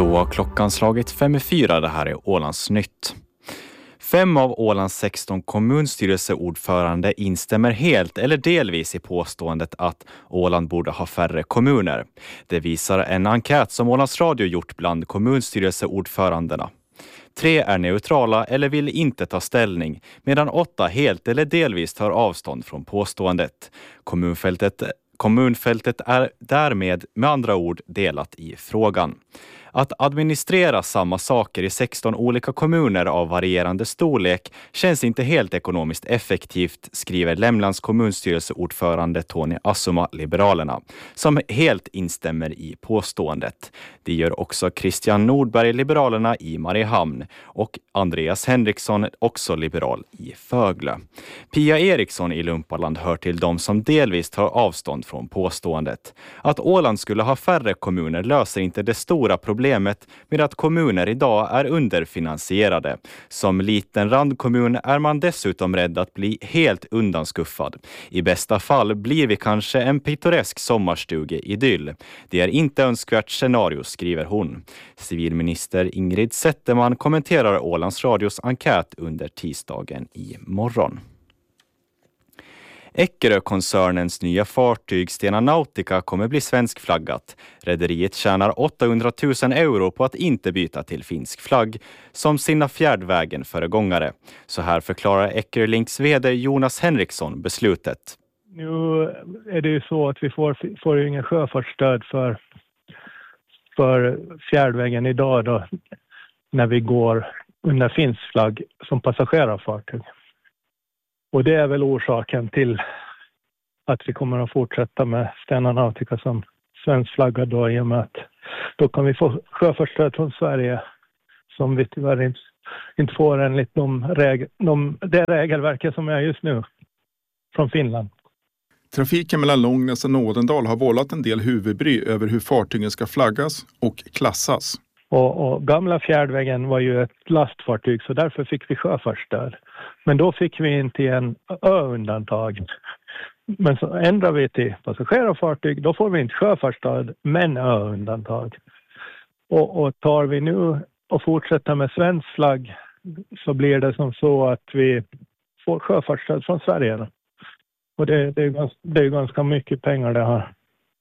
Då har klockan slagit 5:04. Det här är Ålands nytt. 5 av Ålands 16 kommunstyrelseordförande instämmer helt eller delvis i påståendet att Åland borde ha färre kommuner. Det visar en enkät som Ålands Radio gjort bland kommunstyrelseordförandena. 3 är neutrala eller vill inte ta ställning, medan 8 helt eller delvis tar avstånd från påståendet. Kommunfältet är därmed med andra ord delat i frågan. Att administrera samma saker i 16 olika kommuner av varierande storlek känns inte helt ekonomiskt effektivt, skriver Lämlands kommunstyrelseordförande Tony Assuma, Liberalerna, som helt instämmer i påståendet. Det gör också Christian Nordberg, Liberalerna i Mariehamn, och Andreas Henriksson, också liberal i Föglö. Pia Eriksson i Lumpaland hör till dem som delvis tar avstånd från påståendet. Att Åland skulle ha färre kommuner löser inte det stora problemet med att kommuner idag är underfinansierade. Som liten randkommun är man dessutom rädd att bli helt undanskuffad. I bästa fall blir vi kanske en pittoresk sommarstuge-idyll. Det är inte önskvärt scenario, skriver hon. Civilminister Ingrid Zetterman kommenterar Ålands Radios enkät under tisdagen i morgon. Eckerö-koncernens nya fartyg Stena Nautica kommer bli svenskflaggat. Rederiet tjänar 800 000 euro på att inte byta till finsk flagg som sina fjärdvägen föregångare. Så här förklarar Eckerlinks vd Jonas Henriksson beslutet. Nu är det ju så att vi får ju ingen sjöfartsstöd för fjärdvägen idag då, när vi går under finsk flagg som passagerarfartyg. Och det är väl orsaken till att vi kommer att fortsätta med Stena Nautica som svensk flagga då, i och med att då kan vi få sjöfartsstöd från Sverige som vi tyvärr inte får enligt det regelverket som är just nu från Finland. Trafiken mellan Långnäs och Nådendal har vållat en del huvudbry över hur fartygen ska flaggas och klassas. Och gamla fjärdvägen var ju ett lastfartyg, så därför fick vi sjöfartsstöd. Men då fick vi inte en ö-undantag. Men så ändrar vi till passagerarfartyg, då får vi inte sjöfartsstöd men ö-undantag. Och tar vi nu och fortsätter med svensk flagg så blir det som så att vi får sjöfartsstöd från Sverige. Och det är ganska mycket pengar det här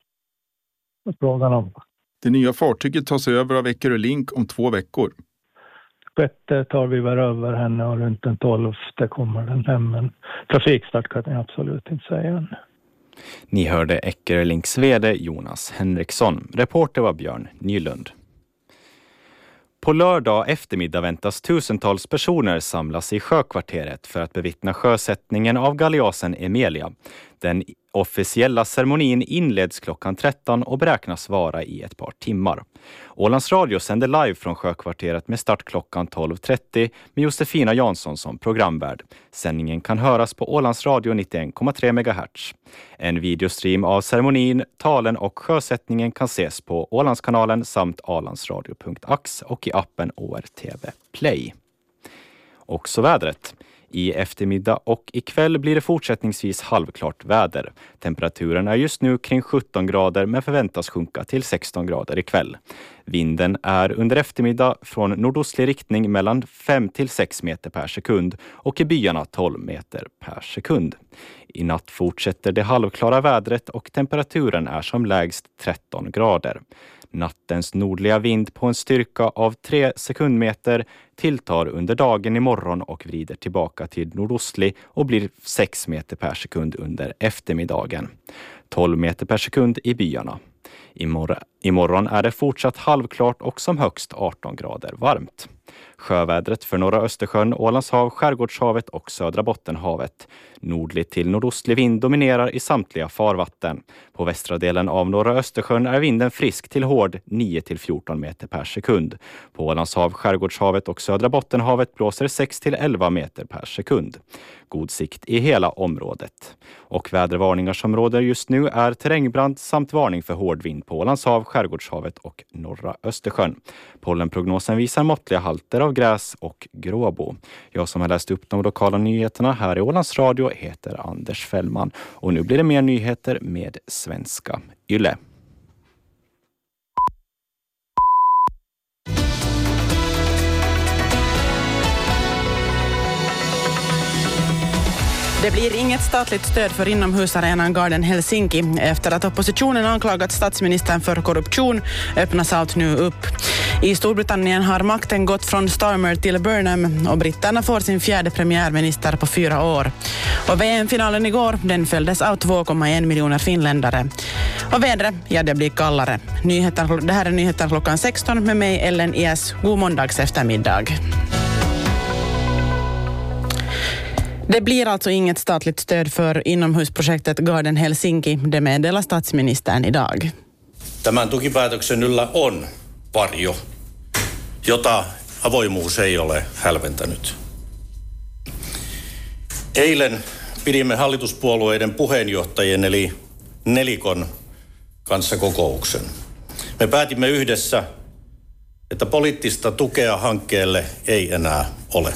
frågan om. Det nya fartyget tas över av Eckerö Link om 2 veckor. Sjätte tar vi väl över henne och runt den 12:e kommer den hem. Men trafikstart kan jag absolut inte säga än. Ni hörde Eckerö Links vd Jonas Henriksson. Reporter var Björn Nylund. På lördag eftermiddag väntas tusentals personer samlas i sjökvarteret för att bevittna sjösättningen av galjasen Emilia. Den officiella ceremonin inleds klockan 13 och beräknas vara i ett par timmar. Ålands Radio sänder live från sjökvarteret med start klockan 12:30 med Josefina Jansson som programvärd. Sändningen kan höras på Ålands Radio 91,3 MHz. En videostream av ceremonin, talen och sjösättningen kan ses på Ålandskanalen samt alandsradio.ax och i appen ORTV Play. Också vädret. I eftermiddag och ikväll blir det fortsättningsvis halvklart väder. Temperaturen är just nu kring 17 grader men förväntas sjunka till 16 grader ikväll. Vinden är under eftermiddag från nordostlig riktning mellan 5 till 6 meter per sekund och i byarna 12 meter per sekund. I natt fortsätter det halvklara vädret och temperaturen är som lägst 13 grader. Nattens nordliga vind på en styrka av 3 sekundmeter tilltar under dagen imorgon och vrider tillbaka till nordostlig och blir 6 meter per sekund under eftermiddagen. 12 meter per sekund i byarna. Imorgon är det fortsatt halvklart och som högst 18 grader varmt. Sjövädret för norra Östersjön, Ålandshav, Skärgårdshavet och södra Bottenhavet. Nordlig till nordostlig vind dominerar i samtliga farvatten. På västra delen av norra Östersjön är vinden frisk till hård 9 till 14 meter per sekund. På Ålandshav, Skärgårdshavet och södra Bottenhavet blåser 6 till 11 meter per sekund. God sikt i hela området. Och vädervarningar som råder just nu är terrängbrand samt varning för hård vind på Ålandshav, Skärgårdshavet och norra Östersjön. Pollenprognosen visar måttliga halter av gräs och gråbo. Jag som har läst upp de lokala nyheterna här i Ålands Radio heter Anders Fällman. Och nu blir det mer nyheter med svenska Yle. Det blir inget statligt stöd för inomhusarenan Garden Helsinki. Efter att oppositionen anklagat statsministern för korruption öppnas allt nu upp. I Storbritannien har makten gått från Starmer till Burnham och britterna får sin fjärde premiärminister på 4 år. Och VM-finalen igår, den följdes av 2,1 miljoner finländare. Och vädret, ja det blir kallare. Det här är nyheter klockan 16 med mig Ellen Ies. God måndags eftermiddag. Det blir alltså inget statligt stöd för inomhusprojektet Garden Helsinki, det meddelar statsministern idag. Tämän tukipäätöksen yllä on varjo, jota avoimuus ei ole hälventänyt. Eilen pidimme hallituspuolueiden puheenjohtajien eli nelikon kanssa kokouksen. Me päätimme yhdessä, että poliittista tukea hankkeelle ei enää ole.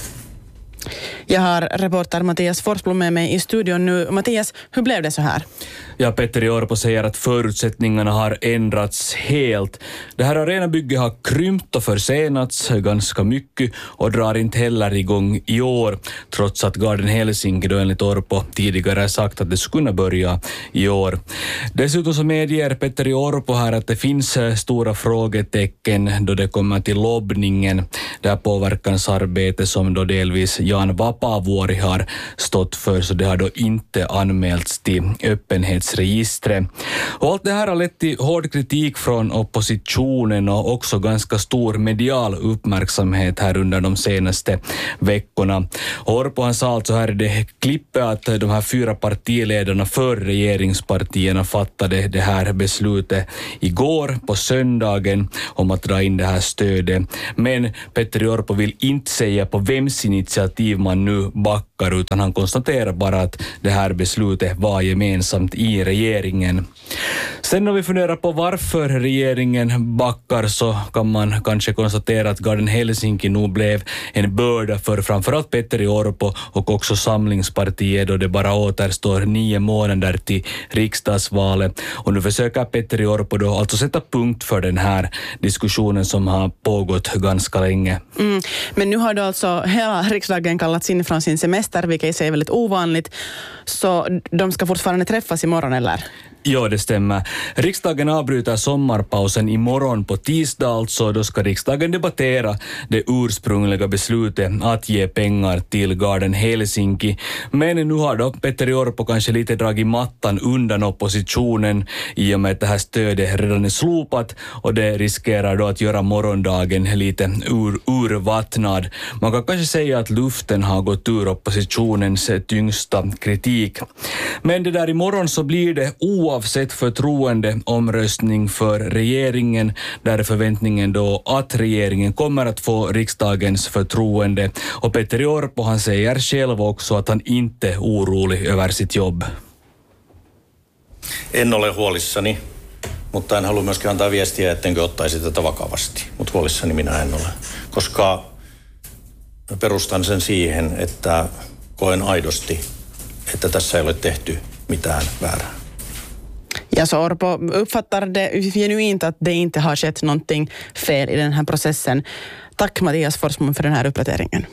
Jag har reporter Mattias Forsblom med mig i studion nu. Mattias, hur blev det så här? Ja, Petteri Orpo säger att förutsättningarna har ändrats helt. Det här arenabygget har krympt och försenats ganska mycket och drar inte heller igång i år, trots att Garden Helsinki då enligt Orpo tidigare sagt att det skulle kunna börja i år. Dessutom så medger Petteri Orpo här att det finns stora frågetecken då det kommer till lobbningen, det här påverkansarbete som då delvis Jan Vapaavuori har stått för, så det har då inte anmälts till öppenhetsregistret. Och allt det här har lett till hård kritik från oppositionen och också ganska stor medial uppmärksamhet här under de senaste veckorna. Orpo han sa alltså här i det klippet att de här 4 partiledarna för regeringspartierna fattade det här beslutet igår på söndagen om att dra in det här stödet. Men Petteri Orpo vill inte säga på vems initiativ man nu backar, utan han konstaterar bara att det här beslutet var gemensamt i regeringen. Sen om vi funderar på varför regeringen backar, så kan man kanske konstatera att Garden Helsinki nu blev en börda för framförallt Petteri Orpo och också Samlingspartiet, då det bara återstår 9 månader till riksdagsvalet. Och nu försöker Petteri Orpo då alltså sätta punkt för den här diskussionen som har pågått ganska länge. Men nu har då alltså hela riksdagen kallats in från sin semester, vilket i sig är väldigt ovanligt. Så de ska fortfarande träffas imorgon, eller? Ja, det stämmer. Riksdagen avbryter sommarpausen imorgon på tisdag, alltså då ska riksdagen debattera det ursprungliga beslutet att ge pengar till Garden Helsinki. Men nu har då Petteri Orpo kanske lite dragit mattan undan oppositionen i och med att det här stödet redan är slopat, och det riskerar då att göra morgondagen lite urvattnad. Man kan kanske säga att luften har gått ur oppositionens tyngsta kritik. Men det där imorgon så blir det oavsett förtroendeomröstning för regeringen, där är förväntningen då att regeringen kommer att få riksdagens förtroende. Och Petteri Orpo han säger själv också att han inte är orolig över sitt jobb. En ole huolissani, mutta en halua myöskään antaa viestiä, ettenkö ottaisi tätä vakavasti. Mutta huolissani minä en ole, koska perustan sen siihen, että koen aidosti, että tässä ei ole tehty mitään väärää. Ja, så Orpo uppfattar det genuint att det inte har skett någonting fel i den här processen. Tack Mattias Forsblom för den här uppdateringen.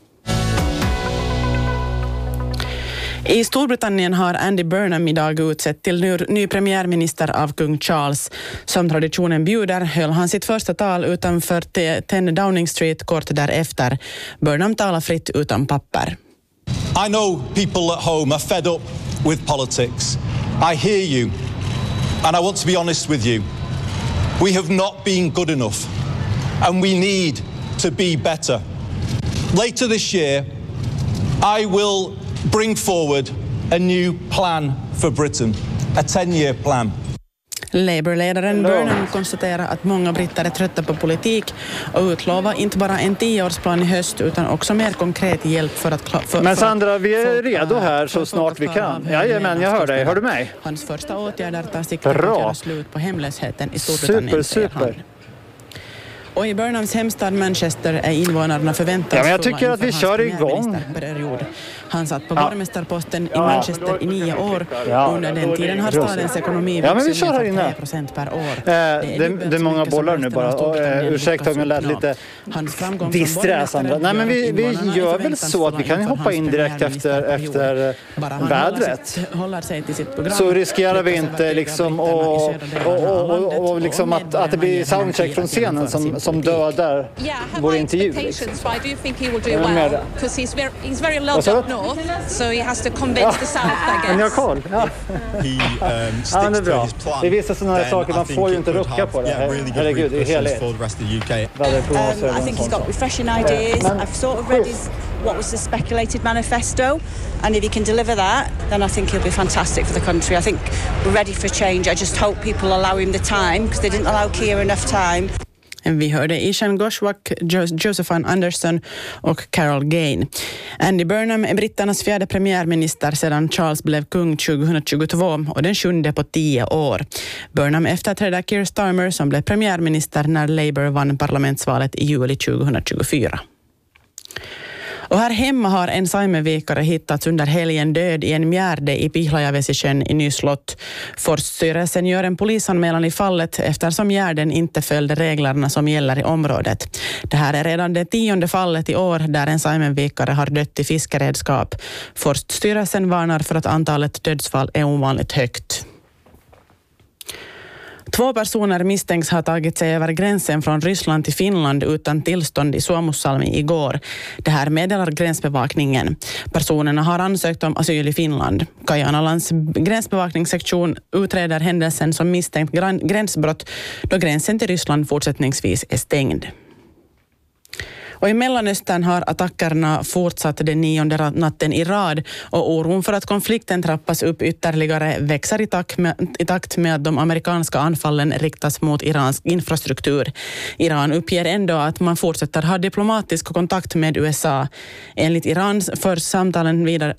I Storbritannien har Andy Burnham idag utsett till ny premiärminister av kung Charles. Som traditionen bjuder höll han sitt första tal utanför 10 Downing Street kort därefter. Burnham talar fritt utan papper. I know people at home are fed up with politics. I hear you, and I want to be honest with you. We have not been good enough, and we need to be better. Later this year, I will bring forward a new plan for Britain, a 10-year plan. Labour-ledaren Burnham konstaterar att många britter är trötta på politik och utlovar inte bara en 10-årsplan i höst utan också mer konkret hjälp för att... Men Sandra, vi är redo här så snart vi kan. Jajamän, jag hör dig. Hör du mig? Hans första åtgärder tar sikte på att göra slut på hemlösheten i Storbritannien. Super. Och i Burnhams hemstad Manchester är invånarna förväntansfulla. Ja, men jag tycker att vi kör igång. Han satt på borgmästarposten i Manchester i 9 år. Under den tiden har stadens ekonomi vuxit med 3% per år. Det är många bollar nu bara. Ursäkta om jag lät lite distressande. Nej, men vi gör väl så att vi kan hoppa in direkt efter vädret. Så riskerar vi inte liksom och liksom att det blir soundcheck från scenen som dödar vår intervju. So he has to convince the South, I guess. Men jag koll. Ja. Det är bra. Det är vissa sådana här saker man får ju inte rucka på det. Herregud, det är heligt. I think he's got refreshing ideas. I've sort of read what was the speculated manifesto, and if he can deliver that, then I think he'll be fantastic for the country. I think we're ready for change. I just hope people allow him the time, because they didn't allow Keir enough time. Vi hörde Ishan Goshwak, Josephine Anderson och Carol Gain. Andy Burnham är britternas 4:e premiärminister sedan Charles blev kung 2022 och den 7:e på 10 år. Burnham efterträdde Keir Starmer som blev premiärminister när Labour vann parlamentsvalet i juli 2024. Och här hemma har en saimenvikare hittats under helgen död i en mjärde i Pihlajavesisjön i Nyslott. Forststyrelsen gör en polisanmälan i fallet eftersom mjärden inte följde reglerna som gäller i området. Det här är redan det 10:e fallet i år där en saimenvikare har dött i fiskeredskap. Forststyrelsen varnar för att antalet dödsfall är ovanligt högt. 2 personer misstänks ha tagit sig över gränsen från Ryssland till Finland utan tillstånd i Suomussalmi igår. Det här meddelar gränsbevakningen. Personerna har ansökt om asyl i Finland. Kajanalands gränsbevakningssektion utreder händelsen som misstänkt gränsbrott då gränsen till Ryssland fortsättningsvis är stängd. Och i Mellanöstern har attackerna fortsatt den 9:e natten i rad och oron för att konflikten trappas upp ytterligare växer i takt med att de amerikanska anfallen riktas mot Irans infrastruktur. Iran uppger ändå att man fortsätter ha diplomatisk kontakt med USA. Enligt Iran förs samtalen vidare